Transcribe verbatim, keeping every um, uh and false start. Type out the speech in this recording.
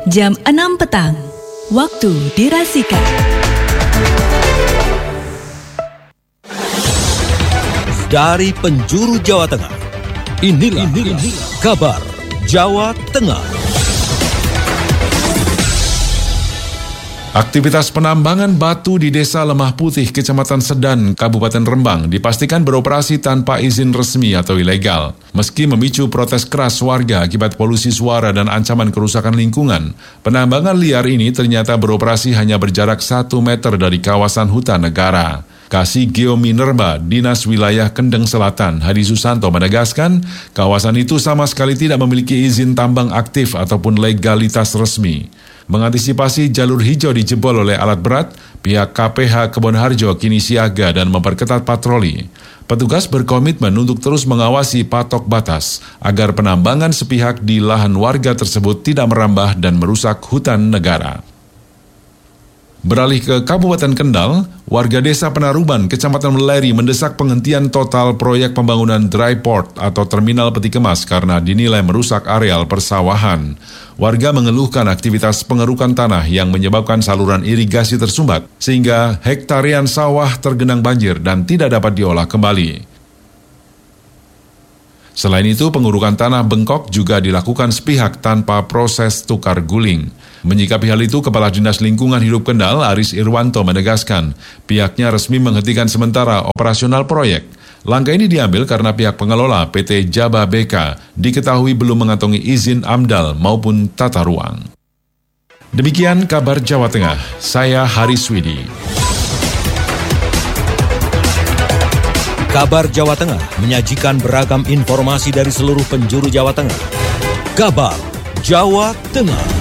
jam enam petang, waktu dirasikan. Dari penjuru Jawa Tengah, inilah, inilah kabar Jawa Tengah. Aktivitas penambangan batu di Desa Lemah Putih, Kecamatan Sedan, Kabupaten Rembang dipastikan beroperasi tanpa izin resmi atau ilegal. Meski memicu protes keras warga akibat polusi suara dan ancaman kerusakan lingkungan, penambangan liar ini ternyata beroperasi hanya berjarak satu meter dari kawasan hutan negara. Kasih Geominerba, Dinas Wilayah Kendeng Selatan, Hadi Susanto menegaskan, kawasan itu sama sekali tidak memiliki izin tambang aktif ataupun legalitas resmi. Mengantisipasi jalur hijau dijebol oleh alat berat, pihak K P H Kebon Harjo kini siaga dan memperketat patroli. Petugas berkomitmen untuk terus mengawasi patok batas agar penambangan sepihak di lahan warga tersebut tidak merambah dan merusak hutan negara. Beralih ke Kabupaten Kendal, warga Desa Penaruban, Kecamatan Meleri mendesak penghentian total proyek pembangunan dry port atau terminal peti kemas karena dinilai merusak areal persawahan. Warga mengeluhkan aktivitas pengerukan tanah yang menyebabkan saluran irigasi tersumbat, sehingga hektarian sawah tergenang banjir dan tidak dapat diolah kembali. Selain itu, pengurukan tanah bengkok juga dilakukan sepihak tanpa proses tukar guling. Menyikapi hal itu, Kepala Dinas Lingkungan Hidup Kendal, Aris Irwanto menegaskan, pihaknya resmi menghentikan sementara operasional proyek. Langkah ini diambil karena pihak pengelola P T Jaba B K diketahui belum mengantongi izin AMDAL maupun tata ruang. Demikian kabar Jawa Tengah, saya Haris Widi. Kabar Jawa Tengah menyajikan beragam informasi dari seluruh penjuru Jawa Tengah. Kabar Jawa Tengah.